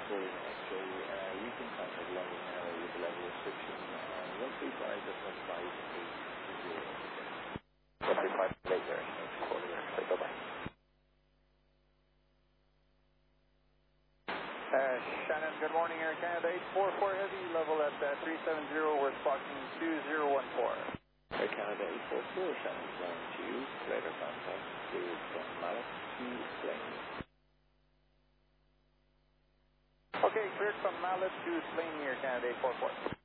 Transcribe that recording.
for X-ray, you can contact London Air with the level restriction. Once we fly, just on 5880. Once we fly later, next quarter, bye-bye. Shannon, good morning, Air Canada 844 Heavy, level at 370, we're squawking 2014. Air Canada 844, Shannon flying to you, later contact with from Mallet to Slane. Okay, cleared from Mallet to Slane, Air Canada 844.